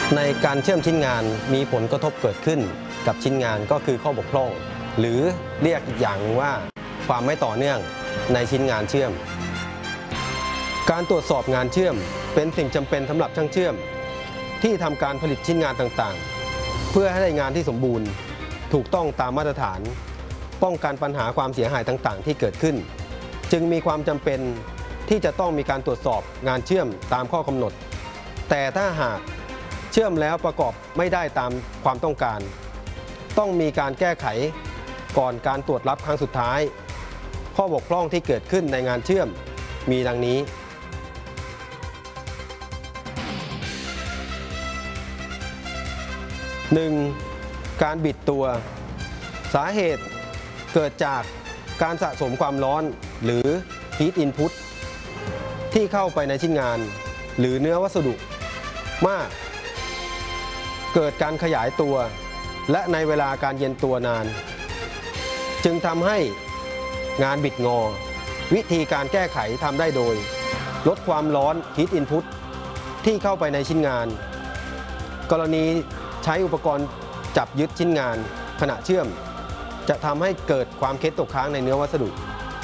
ในการเชื่อมชิ้นงานมีผลกระทบเกิดขึ้นกับชิ้นงานก็คือข้อบกพร่องหรือเรียกอีกอย่างว่าความไม่ต่อเนื่องในชิ้นงานเชื่อมการตรวจสอบงานเชื่อมเป็นสิ่งจำเป็นสำหรับช่างเชื่อมที่ทำการผลิตชิ้นงานต่างๆเพื่อให้ได้งานที่สมบูรณ์ถูกต้องตามมาตรฐานป้องกันปัญหาความเสียหายต่างๆที่เกิดขึ้นจึงมีความจำเป็นที่จะต้องมีการตรวจสอบงานเชื่อมตามข้อกำหนดแต่ถ้าหากเชื่อมแล้วประกอบไม่ได้ตามความต้องการต้องมีการแก้ไขก่อนการตรวจรับครั้งสุดท้ายข้อบกพร่องที่เกิดขึ้นในงานเชื่อมมีดังนี้ 1. การบิดตัวสาเหตุเกิดจากการสะสมความร้อนหรือ Heat Input ที่เข้าไปในชิ้นงานหรือเนื้อวัสดุมากเกิดการขยายตัวและในเวลาการเย็นตัวนานจึงทำให้งานบิดงอวิธีการแก้ไขทำได้โดยลดความร้อน Heat Input ที่เข้าไปในชิ้นงานกรณีใช้อุปกรณ์จับยึดชิ้นงานขณะเชื่อมจะทำให้เกิดความเคล็ดตกค้างในเนื้อวัสดุ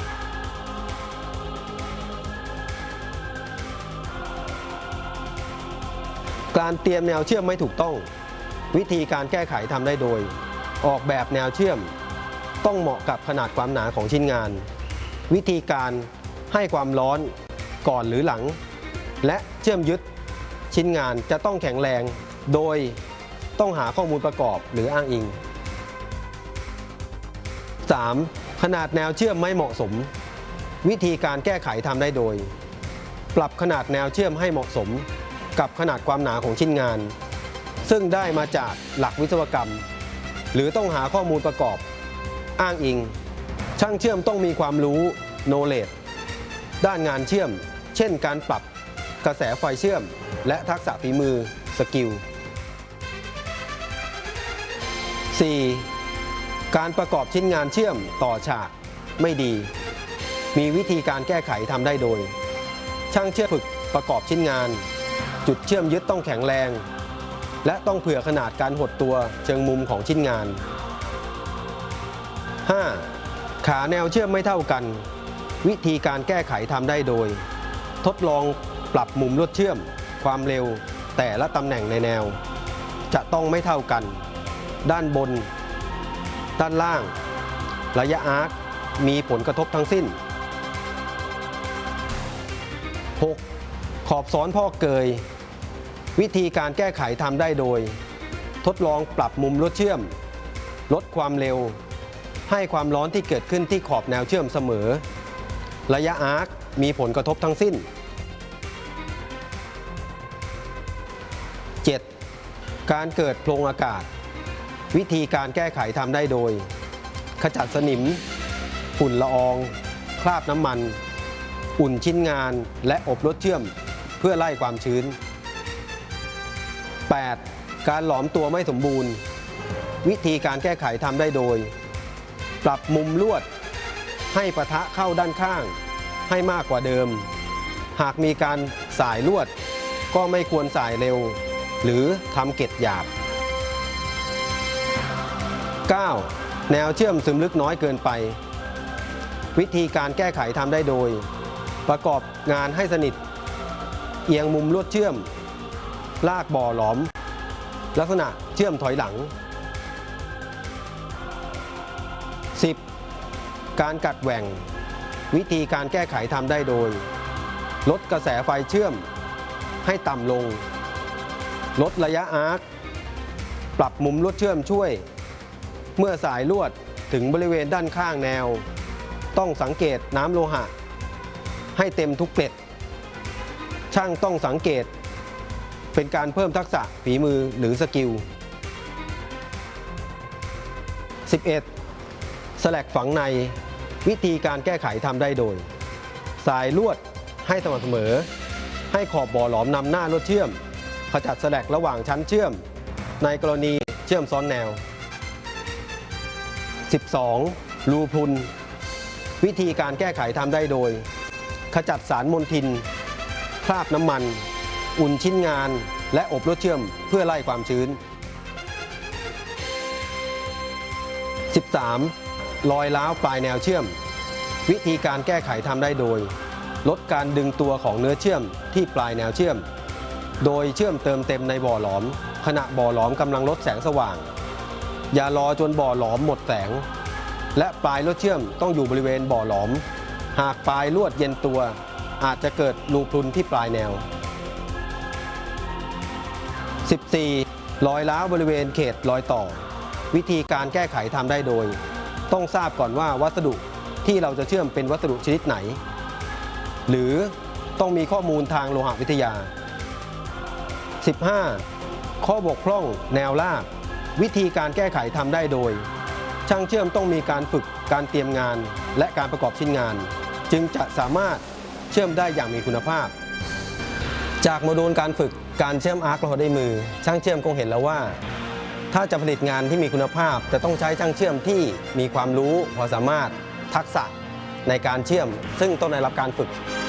การเตรียมแนวเชื่อมไม่ถูกต้องวิธีการแก้ไขทำได้โดยออกแบบแนวเชื่อมต้องเหมาะกับขนาดความหนาของชิ้นงานวิธีการให้ความร้อนก่อนหรือหลังและเชื่อมยึดชิ้นงานจะต้องแข็งแรงโดยต้องหาข้อมูลประกอบหรืออ้างอิง 3. ขนาดแนวเชื่อมไม่เหมาะสมวิธีการแก้ไขทำได้โดยปรับขนาดแนวเชื่อมให้เหมาะสมกับขนาดความหนาของชิ้นงานซึ่งได้มาจากหลักวิศวกรรมหรือต้องหาข้อมูลประกอบอ้างอิงช่างเชื่อมต้องมีความรู้ knowledge ด้านงานเชื่อมเช่นการปรับกระแสไฟเชื่อมและทักษะฝีมือสกิล 4. การประกอบชิ้นงานเชื่อมต่อฉากไม่ดีมีวิธีการแก้ไขทำได้โดยช่างเชื่อมฝึกประกอบชิ้นงานจุดเชื่อมยึดต้องแข็งแรงและต้องเผื่อขนาดการหดตัวเชิงมุมของชิ้นงาน 5. ขาแนวเชื่อมไม่เท่ากันวิธีการแก้ไขทำได้โดยทดลองปรับมุมลวดเชื่อมความเร็วแต่ละตำแหน่งในแนวจะต้องไม่เท่ากันด้านบนด้านล่างระยะอาร์คมีผลกระทบทั้งสิ้น 6. ขอบซ้อนพอกเกยวิธีการแก้ไขทำได้โดยทดลองปรับมุมลวดเชื่อมลดความเร็วให้ความร้อนที่เกิดขึ้นที่ขอบแนวเชื่อมเสมอระยะอาร์คมีผลกระทบทั้งสิ้น 7. การเกิดโพรงอากาศวิธีการแก้ไขทำได้โดยขจัดสนิมฝุ่นละอองคราบน้ำมันอุ่นชิ้นงานและอบลวดเชื่อมเพื่อไล่ความชื้น 8. การหลอมตัวไม่สมบูรณ์วิธีการแก้ไขทำได้โดยปรับมุมลวดให้ปะทะเข้าด้านข้างให้มากกว่าเดิมหากมีการสายลวดก็ไม่ควรสายเร็วหรือทำเกล็ดหยาบ 9. แนวเชื่อมซึมลึกน้อยเกินไปวิธีการแก้ไขทำได้โดยประกอบงานให้สนิทเอียงมุมลวดเชื่อมลากบ่อหลอมลักษณะเชื่อมถอยหลัง 10. การกัดแหว่งวิธีการแก้ไขทำได้โดยลดกระแสไฟเชื่อมให้ต่ำลงลดระยะอาร์คปรับมุมลวดเชื่อมช่วยเมื่อสายลวดถึงบริเวณด้านข้างแนวต้องสังเกตน้ำโลหะให้เต็มทุกเกล็ดช่างต้องสังเกตเป็นการเพิ่มทักษะฝีมือหรือสกิล 11. สแลกฝังในวิธีการแก้ไขทำได้โดยสายลวดให้สม่ำเสมอให้ขอบบ่อหลอมนำหน้าลวดเชื่อมขจัดสแลกระหว่างชั้นเชื่อมในกรณีเชื่อมซ้อนแนว 12. รูพรุนวิธีการแก้ไขทำได้โดยขจัดสารมลทินคราบน้ำมันอุ่นชิ้นงานและอบลวดเชื่อมเพื่อไล่ความชื้น 13. รอยร้าวปลายแนวเชื่อมวิธีการแก้ไขทำได้โดยลดการดึงตัวของเนื้อเชื่อมที่ปลายแนวเชื่อมโดยเชื่อมเติมเต็มในบ่อหลอมขณะบ่อหลอมกำลังลดแสงสว่างอย่ารอจนบ่อหลอมหมดแสงและปลายลวดเชื่อมต้องอยู่บริเวณบ่อหลอมหากปลายลวดเย็นตัวอาจจะเกิดรูพรุนที่ปลายแนว 14. รอยร้าวบริเวณเขตรอยต่อวิธีการแก้ไขทำได้โดยต้องทราบก่อนว่าวัสดุที่เราจะเชื่อมเป็นวัสดุชนิดไหนหรือต้องมีข้อมูลทางโลหะวิทยา 15. ข้อบกพร่องแนวลากวิธีการแก้ไขทำได้โดยช่างเชื่อมต้องมีการฝึกการเตรียมงานและการประกอบชิ้นงานจึงจะสามารถเชื่อมได้อย่างมีคุณภาพจากโมดูลการฝึกการเชื่อมอาร์คโลหะด้วยมือช่างเชื่อมคงเห็นแล้วว่าถ้าจะผลิตงานที่มีคุณภาพจะต้องใช้ช่างเชื่อมที่มีความรู้ความสามารถทักษะในการเชื่อมซึ่งต้องได้รับการฝึก